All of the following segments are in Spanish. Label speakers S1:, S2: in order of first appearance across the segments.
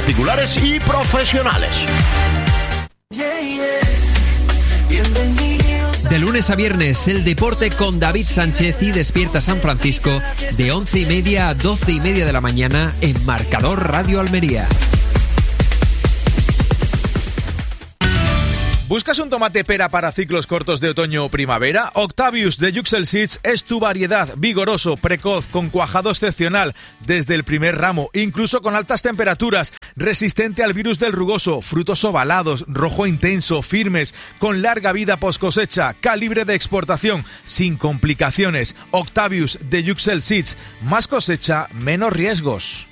S1: particulares y profesionales.
S2: De lunes a viernes, el deporte con David Sánchez y Despierta San Francisco, de 11:30 a 12:30 de la mañana en Marcador Radio Almería.
S3: ¿Buscas un tomate pera para ciclos cortos de otoño o primavera? Octavius de Yuxel Seeds es tu variedad, vigoroso, precoz, con cuajado excepcional desde el primer ramo, incluso con altas temperaturas, resistente al virus del rugoso, frutos ovalados, rojo intenso, firmes, con larga vida post cosecha, calibre de exportación, sin complicaciones. Octavius de Yuxel Seeds, más cosecha, menos riesgos.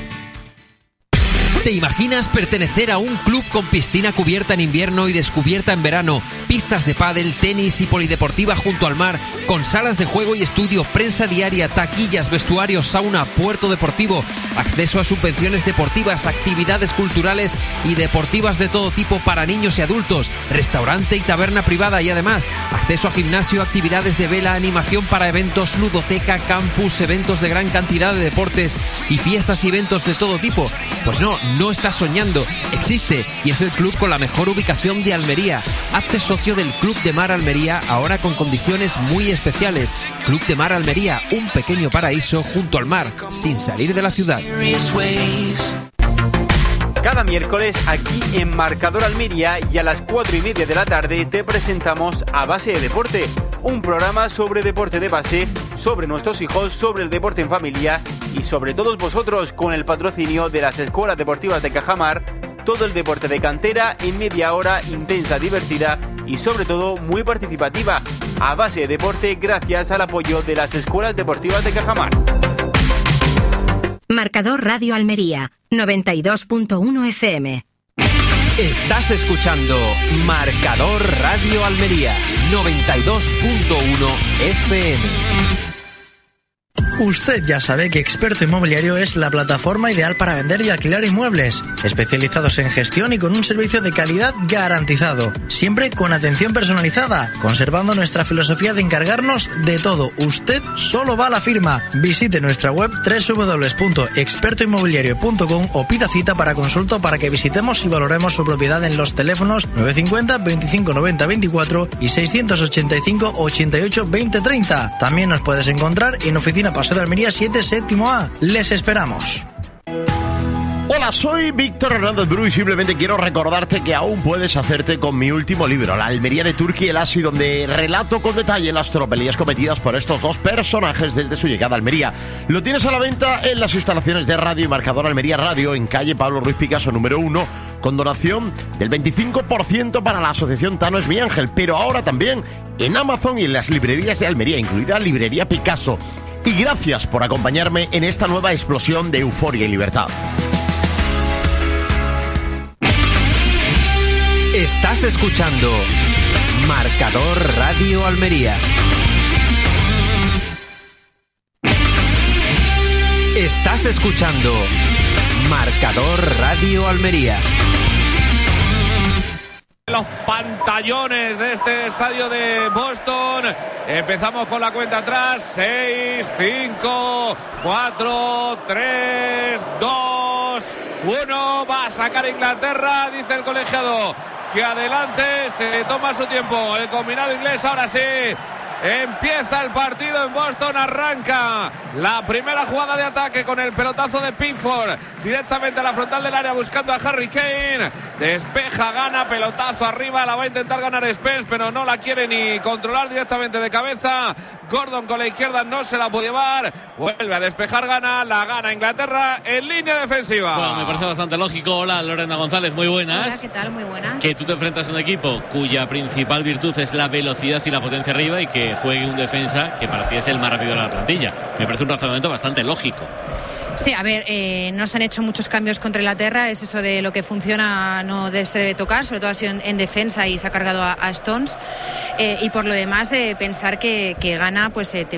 S2: ¿Te imaginas pertenecer a un club con piscina cubierta en invierno y descubierta en verano, pistas de pádel, tenis y polideportiva junto al mar, con salas de juego y estudio, prensa diaria, taquillas, vestuarios, sauna, puerto deportivo, acceso a subvenciones deportivas, actividades culturales y deportivas de todo tipo para niños y adultos, restaurante y taberna privada y además acceso a gimnasio, actividades de vela, animación para eventos, ludoteca, campus, eventos de gran cantidad de deportes y fiestas y eventos de todo tipo? Pues no estás soñando, existe y es el club con la mejor ubicación de Almería. Hazte socio del Club de Mar Almería, ahora con condiciones muy especiales. Club de Mar Almería, un pequeño paraíso junto al mar, sin salir de la ciudad.
S4: Cada miércoles aquí en Marcador Almería y a las 4:30 de la tarde te presentamos A Base de Deporte, un programa sobre deporte de base, sobre nuestros hijos, sobre el deporte en familia y sobre todos vosotros, con el patrocinio de las escuelas deportivas de Cajamar. Todo el deporte de cantera en media hora, intensa, divertida y sobre todo muy participativa. A Base de Deporte, gracias al apoyo de las escuelas deportivas de Cajamar.
S5: Marcador Radio Almería, 92.1 FM.
S2: Estás escuchando Marcador Radio Almería, 92.1 FM.
S6: Usted ya sabe que Experto Inmobiliario es la plataforma ideal para vender y alquilar inmuebles, especializados en gestión y con un servicio de calidad garantizado, siempre con atención personalizada, conservando nuestra filosofía de encargarnos de todo. Usted solo va a la firma. Visite nuestra web www.expertoinmobiliario.com o pida cita para consulta para que visitemos y valoremos su propiedad en los teléfonos 950 25 90 24 y 685 88 20 30. También nos puedes encontrar en Oficina Paseo de Almería 7, séptimo A. Les esperamos.
S1: Hola, soy Víctor Hernández Bru y simplemente quiero recordarte que aún puedes hacerte con mi último libro, La Almería de Turki y el Asi, donde relato con detalle las tropelías cometidas por estos dos personajes desde su llegada a Almería. Lo tienes a la venta en las instalaciones de Radio y Marcador Almería Radio, en calle Pablo Ruiz Picasso número 1, con donación del 25% para la asociación Tano es mi ángel, pero ahora también en Amazon y en las librerías de Almería, incluida Librería Picasso. Y gracias por acompañarme en esta nueva explosión de euforia y libertad.
S2: Estás escuchando Marcador Radio Almería. Estás escuchando Marcador Radio Almería.
S7: Los pantallones de este estadio de Boston. Empezamos con la cuenta atrás. 6, 5, 4, 3, 2, 1. Va a sacar Inglaterra, dice el colegiado, que adelante, se toma su tiempo. El combinado inglés ahora sí. Empieza el partido en Boston, arranca la primera jugada de ataque con el pelotazo de Pickford directamente a la frontal del área buscando a Harry Kane. Despeja, gana, pelotazo arriba, la va a intentar ganar Spence, pero no la quiere ni controlar, directamente de cabeza. Gordon con la izquierda no se la puede llevar, vuelve a despejar, gana Inglaterra en línea defensiva.
S8: Bueno, me parece bastante lógico. Hola, Lorena González, muy buenas.
S9: Hola, ¿qué tal? Muy buenas.
S8: Que tú te enfrentas a un equipo cuya principal virtud es la velocidad y la potencia arriba y que juegue un defensa que para ti es el más rápido de la plantilla. Me parece un razonamiento bastante lógico.
S9: Sí, a ver, no se han hecho muchos cambios contra Inglaterra, es eso de lo que funciona no se debe tocar, sobre todo ha sido en defensa y se ha cargado a Stones, y por lo demás pensar que gana pues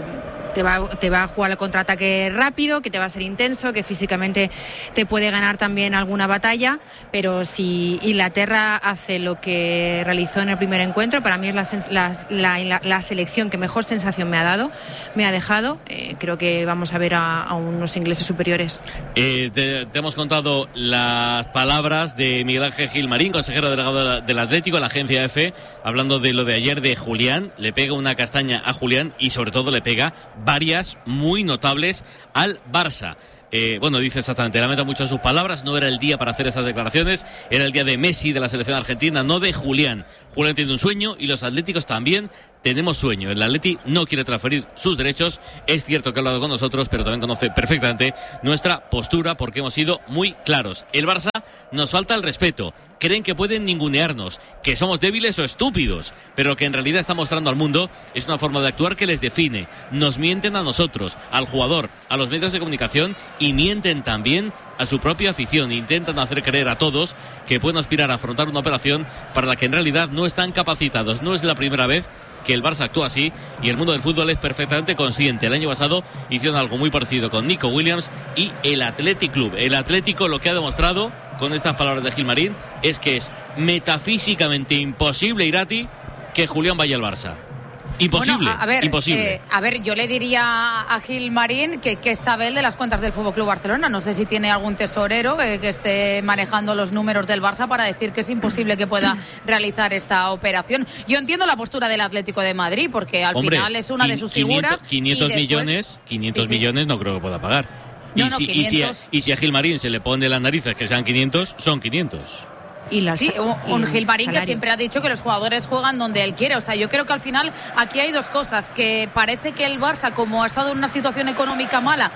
S9: te va a jugar el contraataque rápido, que te va a ser intenso, que físicamente te puede ganar también alguna batalla, pero si Inglaterra hace lo que realizó en el primer encuentro, para mí es la selección que mejor sensación me ha dejado. Creo que vamos a ver a unos ingleses superiores.
S8: Te hemos contado las palabras de Miguel Ángel Gilmarín, consejero delegado del Atlético, la agencia EFE, hablando de lo de ayer de Julián. Le pega una castaña a Julián y sobre todo le pega varias muy notables al Barça. Dice exactamente, lamenta mucho sus palabras, no era el día para hacer esas declaraciones, era el día de Messi, de la selección argentina, no de Julián. Julián tiene un sueño y los atléticos también tenemos sueño. El Atleti no quiere transferir sus derechos, es cierto que ha hablado con nosotros, pero también conoce perfectamente nuestra postura porque hemos sido muy claros. El Barça nos falta el respeto, creen que pueden ningunearnos, que somos débiles o estúpidos, pero lo que en realidad está mostrando al mundo es una forma de actuar que les define. Nos mienten a nosotros, al jugador, a los medios de comunicación y mienten también a su propia afición. Intentan hacer creer a todos que pueden aspirar a afrontar una operación para la que en realidad no están capacitados. No es la primera vez que el Barça actúa así y el mundo del fútbol es perfectamente consciente. El año pasado hicieron algo muy parecido con Nico Williams y el Athletic Club. El Atlético lo que ha demostrado con estas palabras de Gilmarín es que es metafísicamente imposible, Irati, que Julián vaya al Barça. Imposible, imposible.
S10: Yo le diría a Gilmarín que sabe él de las cuentas del FC Barcelona. No sé si tiene algún tesorero que esté manejando los números del Barça para decir que es imposible que pueda realizar esta operación. Yo entiendo la postura del Atlético de Madrid, porque al final es una de sus figuras.
S8: 500 millones no creo que pueda pagar. Y si a Gilmarín se le pone las narices que sean 500, son 500.
S10: Un Gilmarín que siempre ha dicho que los jugadores juegan donde él quiere. O sea, yo creo que al final aquí hay dos cosas, que parece que el Barça, como ha estado en una situación económica mala,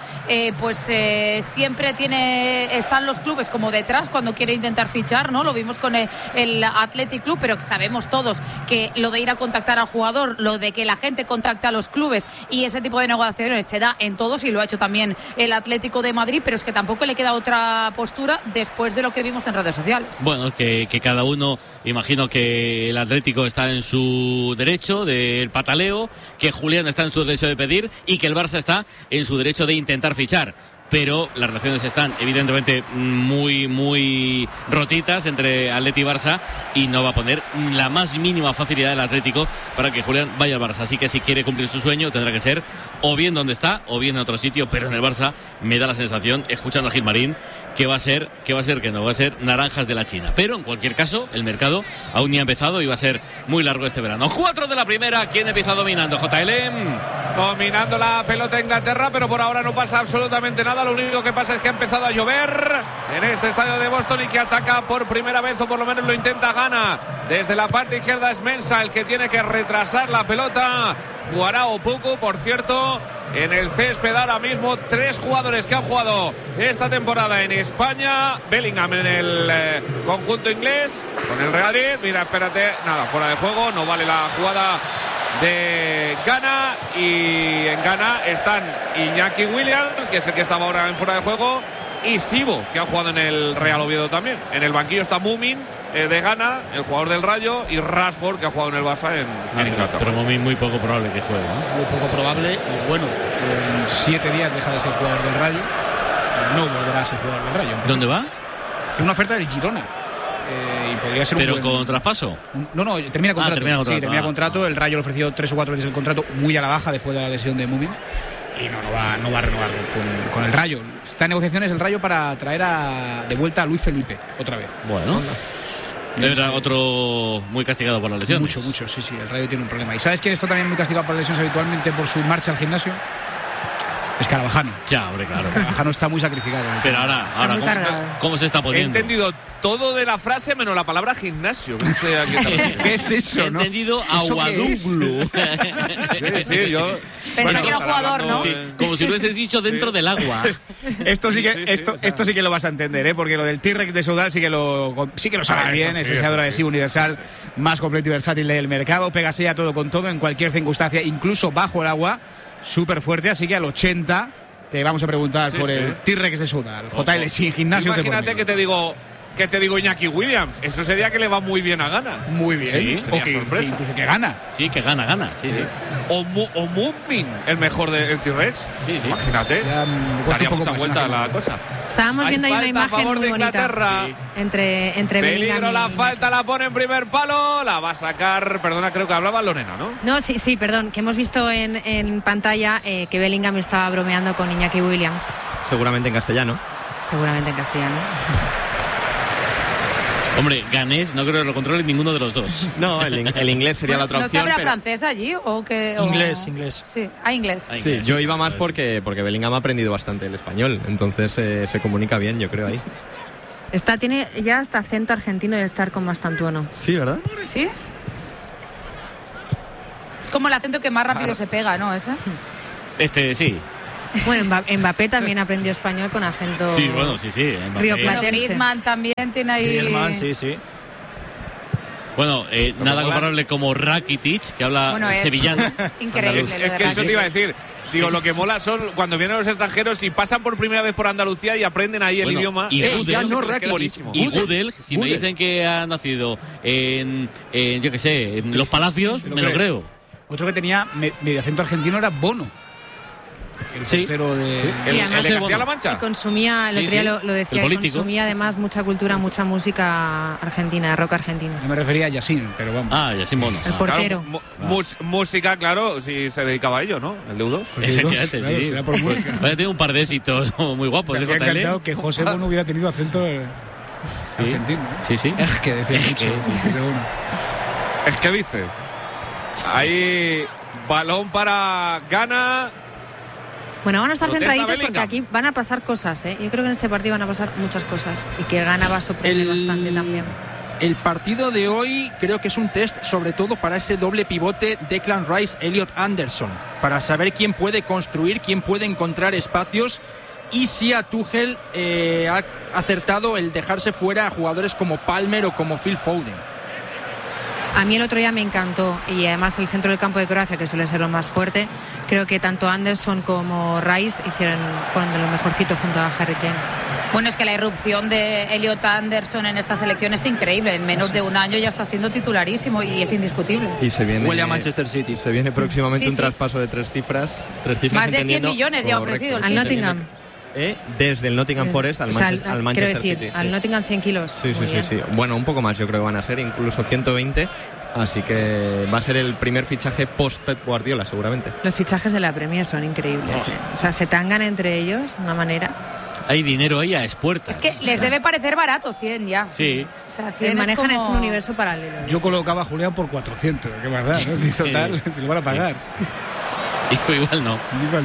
S10: siempre están los clubes como detrás cuando quiere intentar fichar, ¿no? Lo vimos con el Athletic Club, pero que sabemos todos que lo de ir a contactar al jugador, lo de que la gente contacte a los clubes y ese tipo de negociaciones se da en todos, y lo ha hecho también el Atlético de Madrid, pero es que tampoco le queda otra postura después de lo que vimos en redes sociales.
S8: Bueno, que cada uno, imagino que el Atlético está en su derecho del pataleo, que Julián está en su derecho de pedir y que el Barça está en su derecho de intentar fichar. Pero las relaciones están evidentemente muy, muy rotitas entre Atleti y Barça y no va a poner la más mínima facilidad del Atlético para que Julián vaya al Barça. Así que si quiere cumplir su sueño tendrá que ser o bien donde está o bien en otro sitio, pero en el Barça me da la sensación, escuchando a Gilmarín, que va a ser naranjas de la China. Pero en cualquier caso, el mercado aún ni ha empezado y va a ser muy largo este verano. 4 de la primera, ¿quién empieza dominando? JLM.
S7: Dominando la pelota Inglaterra, pero por ahora no pasa absolutamente nada. Lo único que pasa es que ha empezado a llover en este estadio de Boston y que ataca por primera vez, o por lo menos lo intenta Ghana. Desde la parte izquierda es Mensah el que tiene que retrasar la pelota. Jugará Opoku, por cierto, en el césped ahora mismo. 3 jugadores que han jugado esta temporada en España. Bellingham en el conjunto inglés con el Real Madrid. Mira, espérate, nada, fuera de juego, no vale la jugada de Ghana. Y en Ghana están Iñaki Williams, que es el que estaba ahora en fuera de juego, y Sibo, que ha jugado en el Real Oviedo también. En el banquillo está Mumin de Ghana, el jugador del Rayo, y Rashford, que ha jugado en el Barça en Inglaterra.
S8: Pero Mumin muy poco probable que juegue, ¿no?
S11: Muy poco probable, y bueno, en 7 días deja de ser jugador del Rayo, no volverá a ser jugador del Rayo.
S8: ¿Dónde va?
S11: Es una oferta del Girona. Y podría ser
S8: ¿Pero con traspaso?
S11: No, termina contrato. Termina contrato. El Rayo le ofreció 3 o 4 veces el contrato, muy a la baja después de la lesión de Mumin. Y no va a renovar con el Rayo. Está en negociaciones el Rayo para traer de vuelta a Luis Felipe otra vez.
S8: Bueno, era otro muy castigado por las lesiones.
S11: Mucho, sí, el Rayo tiene un problema. ¿Y sabes quién está también muy castigado por las lesiones habitualmente por su marcha al gimnasio? Es Carvajano.
S8: Ya, hombre, claro.
S11: Carvajano está muy sacrificado.
S8: Pero ahora ¿cómo se está poniendo?
S7: He entendido todo de la frase menos la palabra gimnasio. No sé a
S11: ¿Qué es eso?
S8: He entendido aguadúglo.
S7: Sí, yo
S10: pensé que era jugador, ¿no?
S8: Sí, como si lo hubieses dicho dentro del agua.
S11: Esto sí que lo vas a entender, porque lo del T-Rex de Soudal sí que lo sabes bien. Es ese adhesivo universal más completo y versátil del mercado. Pégase a todo con todo en cualquier circunstancia, incluso bajo el agua. Súper fuerte, así que al 80 te vamos a preguntar por el T-Rex de Soudal. JL sin gimnasio.
S7: Imagínate que te digo, que te digo Iñaki Williams. Eso sería que le va muy bien a Ghana.
S11: Muy bien.
S7: Sí,
S11: o que
S7: sorpresa.
S11: Incluso que gana.
S8: Sí, que gana. Sí.
S7: O Mudmin, el mejor del T-Rex.
S8: Sí.
S7: Imagínate. Daría mucha vuelta a la cosa.
S9: Estábamos viendo ahí una imagen muy bonita entre Bellingham
S7: Peligro
S9: y...
S7: la falta, la pone en primer palo, la va a sacar, perdona, creo que hablaba Lorena, ¿no?
S9: No, sí, perdón, que hemos visto en pantalla que Bellingham estaba bromeando con Iñaki Williams.
S12: Seguramente en castellano.
S8: Hombre, ganés, no creo que lo controle ninguno de los dos.
S12: No, el inglés sería la otra
S10: ¿No se
S12: opción.
S10: habla francés allí o qué?
S13: Inglés.
S10: Sí, inglés.
S12: Sí, yo iba más porque Bellingham ha aprendido bastante el español, entonces se comunica bien, yo creo, ahí.
S9: Tiene ya hasta acento argentino de estar con bastante tono.
S12: Sí, ¿verdad?
S10: Sí. Es como el acento que más rápido se pega, ¿no? ¿Ese?
S8: Sí.
S9: Bueno, Mbappé también aprendió español con acento.
S8: Sí, bueno, sí.
S9: Rioplatense.
S10: Griezmann también tiene ahí.
S13: Griezmann, sí.
S8: Bueno, nada comparable como Rakitic, que habla sevillano.
S10: Increíble.
S7: Es que eso te iba a decir. Digo, lo que mola son cuando vienen los extranjeros y pasan por primera vez por Andalucía y aprenden ahí el idioma.
S8: Y Gudel, si me dicen que ha nacido en yo qué sé, en Los Palacios, me lo creo.
S11: Otro que tenía medio acento argentino era Bono. Pero de
S7: ¿El de Castilla-La Mancha?
S9: Y consumía, el otro día lo decía, consumía además mucha cultura, mucha música argentina, rock argentino.
S11: Yo me refería a Yacine, pero vamos.
S8: Yacine Bono.
S9: El portero.
S7: Claro, música, claro, si se dedicaba a ello, ¿no? El de U2.
S8: Efectivamente,
S11: claro, será por música.
S8: Vaya, tiene un par de éxitos muy guapos.
S11: Me habría encantado que José Bono hubiera tenido acento argentino.
S8: Sí.
S11: Es que decía mucho.
S7: Es que viste. Ahí, balón para Ghana.
S9: Bueno, van a estar
S7: Protesta
S9: centraditos porque
S7: Bellingham.
S9: aquí van a pasar cosas, ¿eh? Yo creo que en este partido van a pasar muchas cosas y que Ghana va a sorprender bastante también.
S13: El partido de hoy creo que es un test sobre todo para ese doble pivote Declan Rice, Elliot Anderson, para saber quién puede construir, quién puede encontrar espacios y si a Tuchel ha acertado el dejarse fuera a jugadores como Palmer o como Phil Foden.
S9: A mí el otro día me encantó y además el centro del campo de Croacia, que suele ser lo más fuerte, creo que tanto Anderson como Rice fueron de lo mejorcito junto a Harry Kane.
S10: Bueno, es que la irrupción de Elliot Anderson en esta selección es increíble. En menos de un año ya está siendo titularísimo y es indiscutible.
S12: Y se viene,
S13: huele a Manchester City.
S12: Se viene próximamente un traspaso de tres cifras
S10: más de 100 millones ya ha ofrecido el
S9: Al Nottingham.
S12: Desde el Nottingham Forest al Manchester City.
S9: Al Nottingham 100 kilos.
S12: Sí. Bueno, un poco más yo creo que van a ser, incluso 120. Así que va a ser el primer fichaje post-Pep Guardiola, seguramente.
S9: Los fichajes de la Premier son increíbles. O sea, se tangan entre ellos de una manera.
S8: Hay dinero ahí a expuertas.
S10: Es que les debe parecer barato 100 ya.
S8: Sí.
S10: O sea, 100
S9: manejan
S10: es como...
S9: un universo paralelo.
S11: Yo colocaba a Julián por 400, qué más da, ¿no? Si total, se lo van a pagar.
S8: Igual no.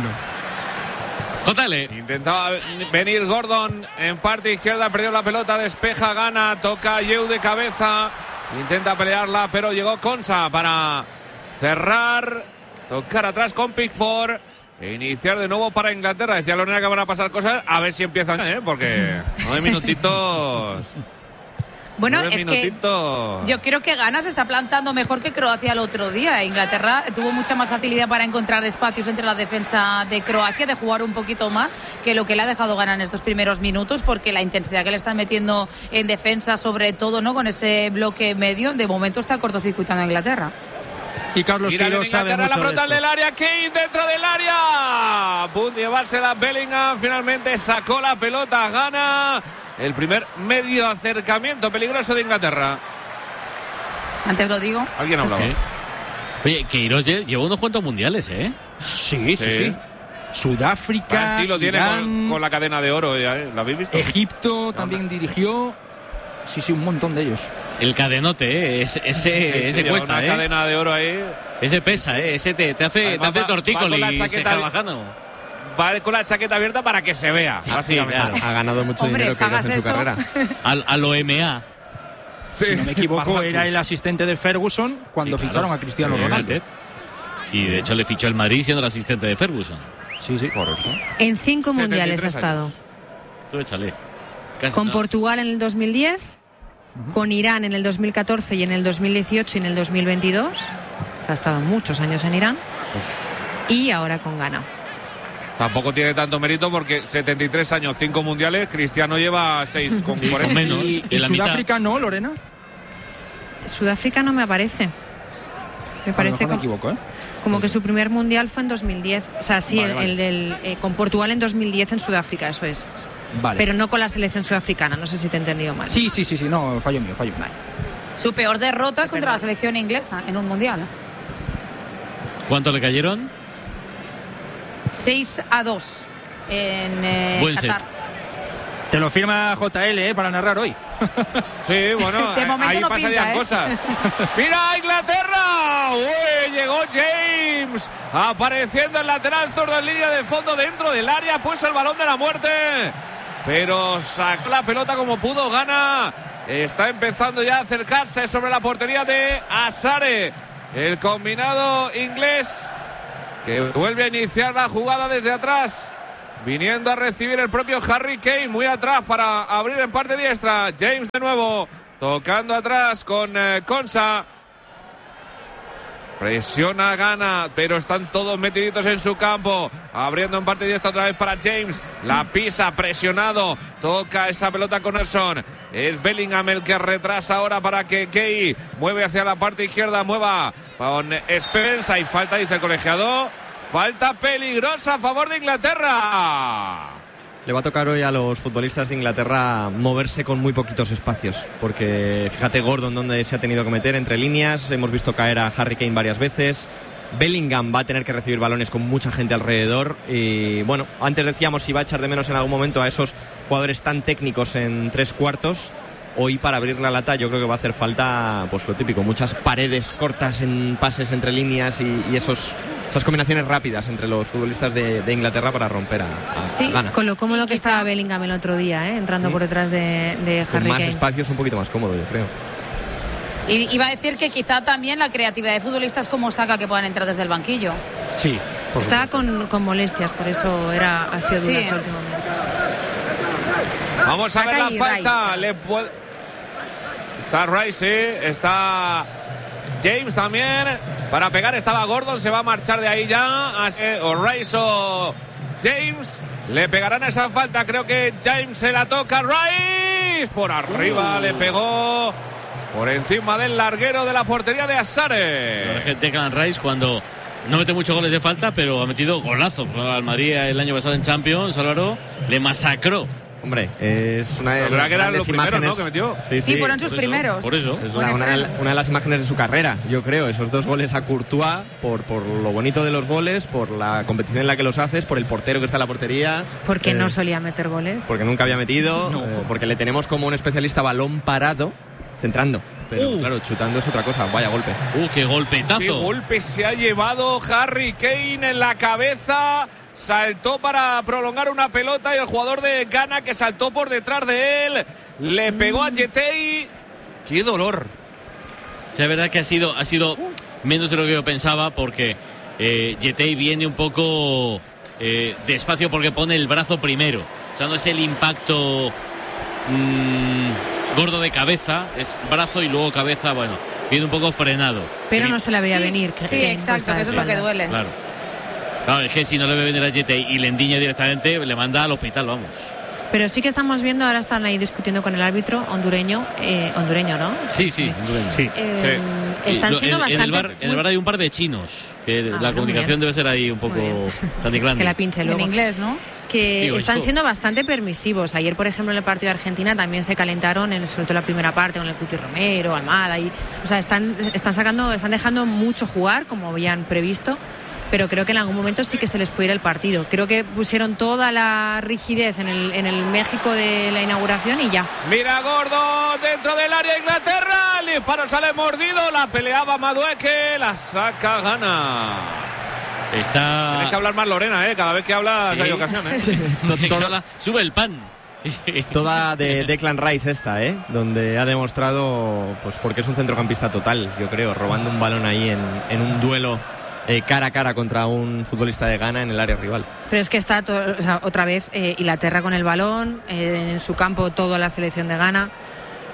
S7: JL. Intentaba venir Gordon en parte izquierda, perdió la pelota, despeja, gana, toca Yeu de cabeza, intenta pelearla, pero llegó Konsa para cerrar, tocar atrás con Pickford e iniciar de nuevo para Inglaterra. Decía Lorena que van a pasar cosas, a ver si empiezan, porque 9 minutitos.
S10: Bueno, es que yo creo que Ghana se está plantando mejor que Croacia el otro día. Inglaterra tuvo mucha más facilidad para encontrar espacios entre la defensa de Croacia, de jugar un poquito más que lo que le ha dejado Ghana en estos primeros minutos, porque la intensidad que le están metiendo en defensa, sobre todo, ¿no?, con ese bloque medio, de momento está cortocircuitando a Inglaterra.
S13: Y Carlos Queiroz sabe mucho
S7: la
S13: de
S7: frontal
S13: esto.
S7: del área, Kane dentro del área. A punto de llevársela Bellingham, finalmente sacó la pelota, Ghana. El primer medio acercamiento peligroso de Inglaterra.
S10: Antes lo digo.
S7: ¿Alguien ha hablado?
S8: Oye, Queiroz lleva unos cuantos mundiales, ¿eh?
S13: Sí. Sudáfrica,
S7: Así lo tiene
S13: Irán,
S7: con la cadena de oro, ¿lo habéis visto?
S13: Egipto también dirigió. Sí, un montón de ellos.
S8: El cadenote, ese cuesta,
S7: una cadena de oro ahí.
S8: Ese pesa, ese te hace tortícolis,
S7: Va con la chaqueta abierta para que se vea.
S12: Claro. Ha ganado mucho dinero Queiroz en su carrera.
S8: A lo MA.
S13: Si no me equivoco, era el asistente de Ferguson cuando ficharon a Cristiano Ronaldo.
S8: Y de hecho le fichó el Madrid siendo el asistente de Ferguson.
S13: Sí, correcto.
S9: En 5 mundiales ha estado.
S8: Tú échale.
S9: Con Portugal en el 2010, con Irán en el 2014 y en el 2018 y en el 2022. Ha estado muchos años en Irán. Y ahora con Ghana.
S7: tampoco tiene tanto mérito porque 73 años, 5 mundiales, Cristiano lleva 6 con 40.
S8: Menos.
S13: ¿Y Sudáfrica no, Lorena?
S9: Sudáfrica no me aparece. Me parece
S13: me equivoco, ¿eh?
S9: Como que su primer mundial fue en 2010. O sea, sí,
S13: Vale,
S9: el del con Portugal en 2010 en Sudáfrica, eso es.
S13: Vale.
S9: Pero no con la selección sudafricana, no sé si te he entendido mal.
S13: Sí, no, fallo mío. Vale.
S10: Su peor derrota es contra la selección inglesa en un mundial.
S8: ¿Cuánto le cayeron?
S10: 6-2 en
S8: Buen
S10: Qatar.
S8: set.
S13: Te lo firma JL, para narrar hoy.
S7: Sí, bueno,
S10: De momento
S7: ahí
S10: no
S7: pasarían
S10: pinta,
S7: cosas. ¡Mira Inglaterra! ¡Uy! Llegó James, apareciendo el lateral zurdo en línea de fondo dentro del área, puso el balón de la muerte, pero sacó la pelota como pudo. Ghana está empezando ya a acercarse sobre la portería de Asare, el combinado inglés, que vuelve a iniciar la jugada desde atrás, viniendo a recibir el propio Harry Kane, muy atrás para abrir en parte diestra. James de nuevo, tocando atrás con Konsa. Presiona Ghana, pero están todos metiditos en su campo. Abriendo en parte diestra otra vez para James. La pisa, presionado. Toca esa pelota con Erson. Es Bellingham el que retrasa ahora para que Key mueve hacia la parte izquierda. Mueva con Spence. Hay falta, dice el colegiado. Falta peligrosa a favor de Inglaterra.
S12: Le va a tocar hoy a los futbolistas de Inglaterra moverse con muy poquitos espacios, porque fíjate Gordon donde se ha tenido que meter entre líneas, hemos visto caer a Harry Kane varias veces, Bellingham va a tener que recibir balones con mucha gente alrededor y bueno, antes decíamos si va a echar de menos en algún momento a esos jugadores tan técnicos en tres cuartos. Hoy para abrir la lata yo creo que va a hacer falta pues lo típico, muchas paredes cortas en pases entre líneas y esas combinaciones rápidas entre los futbolistas de Inglaterra para romper a
S9: sí,
S12: Ghana.
S9: Con lo cómodo que estaba Bellingham el otro día, entrando por detrás de Harry
S12: Con más
S9: Kane.
S12: espacios un poquito más cómodo, yo creo.
S10: Y iba a decir que quizá también la creatividad de futbolistas como Saka que puedan entrar desde el banquillo.
S13: Sí.
S9: Estaba con molestias, por eso ha sido duro
S10: Sí.
S9: ese último momento.
S7: Vamos a ver
S9: Saka
S7: la
S9: y
S7: falta. Está Rice, está James también. Para pegar estaba Gordon, se va a marchar de ahí ya. O Rice o James. Le pegarán esa falta, creo que James se la toca. Rice por arriba, le pegó por encima del larguero de la portería de Asare.
S8: Declan Rice cuando no mete muchos goles de falta, pero ha metido golazo. Al Madrid el año pasado en Champions, Álvaro, le masacró.
S12: Hombre, es una de las grandes imágenes,
S7: ¿no?, que metió.
S10: Sí, fueron sus primeros.
S8: Por eso.
S12: Es una de las imágenes de su carrera, yo creo. Esos dos goles a Courtois, por lo bonito de los goles, por la competición en la que los haces, por el portero que está en la portería.
S9: Porque no solía meter goles.
S12: Porque nunca había metido, porque le tenemos como un especialista balón parado, centrando. Pero claro, chutando es otra cosa. Vaya golpe.
S8: ¡Qué golpetazo!
S7: ¡Qué golpe se ha llevado Harry Kane en la cabeza! Saltó para prolongar una pelota y el jugador de Ghana que saltó por detrás de él le pegó a Yetei. ¡Qué dolor!
S8: Sí, es verdad que ha sido menos de lo que yo pensaba, porque Yetei viene un poco despacio porque pone el brazo primero. O sea, no es el impacto gordo de cabeza, es brazo y luego cabeza, bueno, viene un poco frenado.
S9: Pero no se la veía venir.
S10: Sí, exacto, que eso es lo que duele.
S8: Claro. Claro, es que si no le ve venir a Yetei y le endiña directamente, le manda al hospital, vamos.
S9: Pero sí que estamos viendo, ahora están ahí discutiendo con el árbitro hondureño, ¿no?
S8: Sí, hondureño.
S13: Sí.
S9: Están siendo bastante...
S8: En el bar hay un par de chinos, que la comunicación debe ser ahí un poco grande.
S9: Que la pinche luego.
S10: En inglés, ¿no?
S9: Que están siendo bastante permisivos. Ayer, por ejemplo, en el partido de Argentina también se calentaron, sobre todo la primera parte, con el Cuti Romero, Almada. O sea, están dejando mucho jugar, como habían previsto. Pero creo que en algún momento sí que se les puede ir el partido. Creo que pusieron toda la rigidez en el México de la inauguración y ya.
S7: Mira Gordo dentro del área Inglaterra. El disparo sale mordido. La peleaba Madueque. La saca Ghana. Tienes que hablar más, Lorena, cada vez que hablas hay ocasión,
S8: sube el pan.
S12: Toda de Declan Rice donde ha demostrado pues porque es un centrocampista total, yo creo, robando un balón ahí en un duelo cara a cara contra un futbolista de Ghana en el área rival.
S9: Pero es que está otra vez Inglaterra con el balón, en su campo toda la selección de Ghana.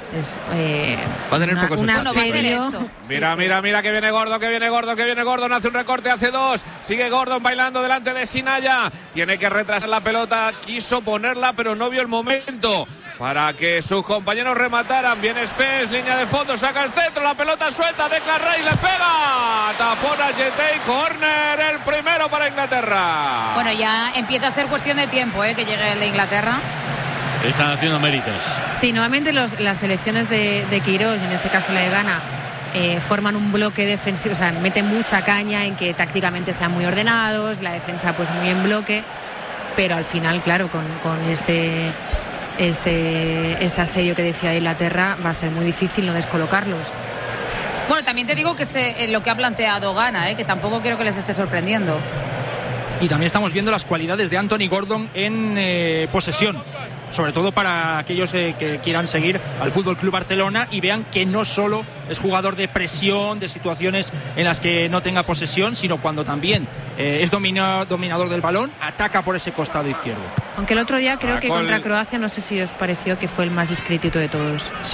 S9: Es
S12: va a tener pocos
S9: un
S12: espacios.
S9: asedio.
S7: Mira que viene Gordon, hace un recorte, hace dos, sigue Gordon bailando delante de Sinaya, tiene que retrasar la pelota, quiso ponerla pero no vio el momento para que sus compañeros remataran. Viene Spence, línea de fondo, saca el centro, la pelota suelta, Declan Rice le pega, tapón a Jetey, córner, el primero para Inglaterra.
S10: Bueno, ya empieza a ser cuestión de tiempo que llegue el de Inglaterra.
S8: Están haciendo méritos.
S9: Sí, nuevamente las selecciones de Queiroz, en este caso la de Ghana, forman un bloque defensivo, o sea, meten mucha caña en que tácticamente sean muy ordenados, la defensa pues muy en bloque, pero al final, claro, con este asedio que decía Inglaterra va a ser muy difícil no descolocarlos.
S10: Bueno, también te digo que lo que ha planteado Ghana, que tampoco creo que les esté sorprendiendo.
S13: Y también estamos viendo las cualidades de Anthony Gordon en posesión, sobre todo para aquellos que quieran seguir al Fútbol Club Barcelona y vean que no solo es jugador de presión, de situaciones en las que no tenga posesión, sino cuando también es dominador del balón, ataca por ese costado izquierdo.
S9: Aunque el otro día creo que contra Croacia, no sé si os pareció que fue el más discretito de todos.
S13: Sí,